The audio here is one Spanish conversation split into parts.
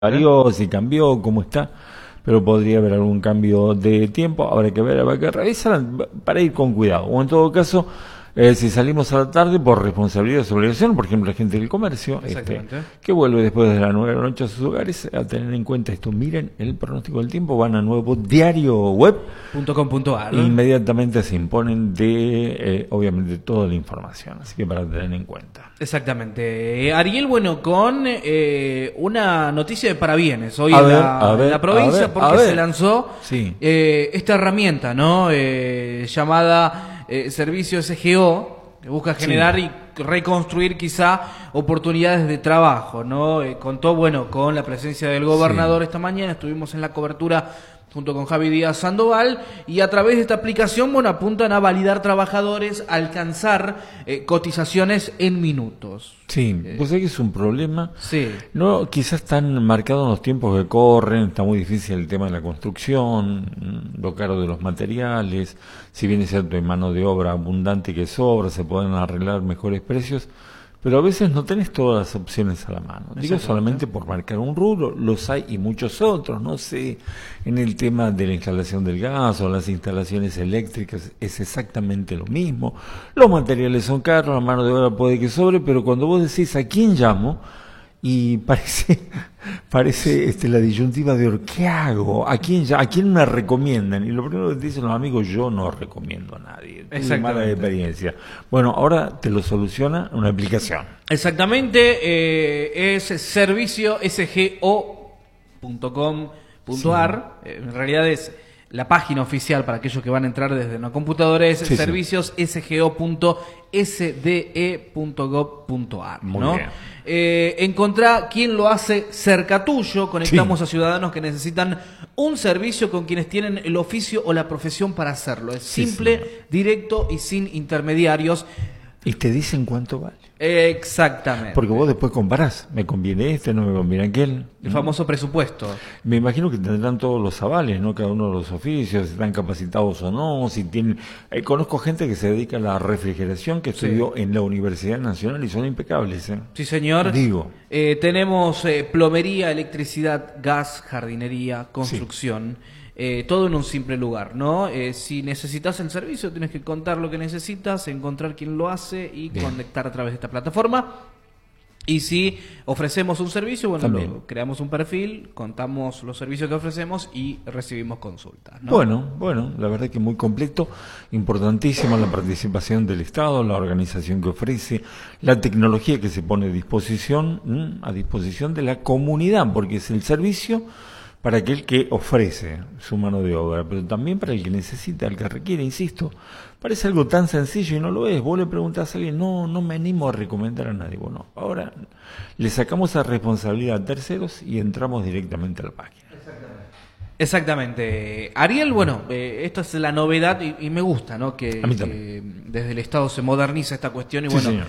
varió, si cambió, cómo está, pero podría haber algún cambio de tiempo, habrá que ver, habrá que revisar para ir con cuidado. O en todo caso, si salimos a la tarde por responsabilidad o obligación, por ejemplo, la gente del comercio, que vuelve después de las 9 de la noche a sus hogares, a tener en cuenta esto. Miren el pronóstico del tiempo, van a nuevo diario web.com.ar, ¿no? Inmediatamente se imponen de, obviamente, toda la información, así que para tener en cuenta. Exactamente. Ariel, bueno, con una noticia de parabienes hoy en la provincia, porque se lanzó esta herramienta, ¿no? Llamada Servicio SGO, que busca generar y reconstruir quizá oportunidades de trabajo, ¿no? Contó, bueno, con la presencia del gobernador esta mañana, estuvimos en la cobertura junto con Javi Díaz Sandoval, y a través de esta aplicación, bueno, apuntan a validar trabajadores, a alcanzar cotizaciones en minutos. Sí, pues es que es un problema. Sí. No, quizás están marcados los tiempos que corren, está muy difícil el tema de la construcción, lo caro de los materiales, si bien es cierto hay mano de obra abundante que sobra, se pueden arreglar mejores precios, pero a veces no tenés todas las opciones a la mano. Digo solamente por marcar un rubro, los hay y muchos otros, no sé, en el tema de la instalación del gas o las instalaciones eléctricas es exactamente lo mismo. Los materiales son caros, la mano de obra puede que sobre, pero cuando vos decís ¿a quién llamo? Y parece la disyuntiva de ¿qué hago? ¿A quién me recomiendan? Y lo primero que te dicen los amigos, yo no recomiendo a nadie. Es mala experiencia. Bueno, ahora te lo soluciona una aplicación. Exactamente, es serviciosgo.com.ar. En realidad es la página oficial para aquellos que van a entrar desde una computadora, es serviciosSGO.sde.gov.ar, ¿no? Encontrá quién lo hace cerca tuyo. Conectamos a ciudadanos que necesitan un servicio con quienes tienen el oficio o la profesión para hacerlo. Es simple, directo y sin intermediarios. Y te dicen cuánto vale. Exactamente. Porque vos después comparás, me conviene no me conviene aquel. El famoso presupuesto. Me imagino que tendrán todos los avales, ¿no? Cada uno de los oficios, si están capacitados o no, si tienen... conozco gente que se dedica a la refrigeración, que estudió en la Universidad Nacional y son impecables, ¿eh? Sí, señor. Digo. Tenemos plomería, electricidad, gas, jardinería, construcción. Todo en un simple lugar, ¿no? Si necesitas el servicio, tienes que contar lo que necesitas, encontrar quién lo hace y conectar a través de esta plataforma. Y si ofrecemos un servicio, bueno, creamos un perfil, contamos los servicios que ofrecemos y recibimos consultas, ¿no? Bueno, la verdad que muy completo, importantísima la participación del Estado, la organización que ofrece, la tecnología que se pone a disposición de la comunidad, porque es el servicio para aquel que ofrece su mano de obra, pero también para el que necesita, el que requiere, insisto. Parece algo tan sencillo y no lo es. Vos le preguntás a alguien, no me animo a recomendar a nadie. Bueno, ahora le sacamos la responsabilidad a terceros y entramos directamente a la página. Exactamente. Ariel, bueno, esta es la novedad y me gusta, ¿no? Que desde el Estado se moderniza esta cuestión y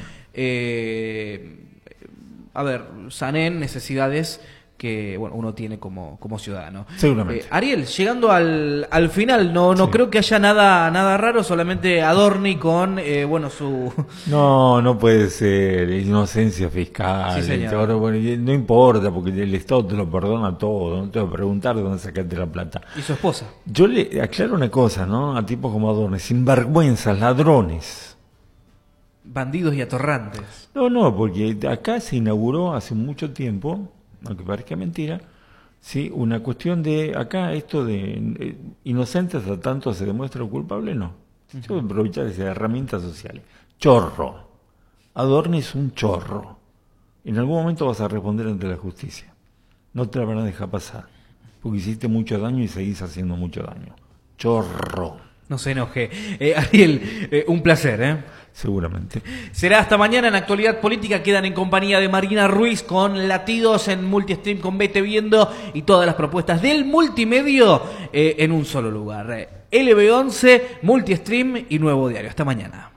a ver, sanen necesidades que uno tiene como ciudadano. Seguramente. Ariel, llegando al final, no creo que haya nada raro, solamente Adorni con su... No puede ser, inocencia fiscal. Sí, señor. Ahora, no importa, porque el Estado te lo perdona todo, no te va a preguntar de dónde sacaste la plata. ¿Y su esposa? Yo le aclaro una cosa, ¿no? A tipos como Adorni, sinvergüenzas, ladrones. Bandidos y atorrantes. No, porque acá se inauguró hace mucho tiempo, aunque parezca mentira, una cuestión de acá esto de inocentes hasta tanto se demuestra culpable, no. Yo voy a aprovechar esas herramientas sociales. Chorro. Adorni es un chorro. En algún momento vas a responder ante la justicia. No te la van a dejar pasar, porque hiciste mucho daño y seguís haciendo mucho daño. Chorro. No se enoje. Ariel, un placer, Seguramente. Será hasta mañana. En Actualidad Política quedan en compañía de Marina Ruiz con Latidos en Multistream, con Vete Viendo y todas las propuestas del multimedio en un solo lugar. LB11, Multistream y Nuevo Diario. Hasta mañana.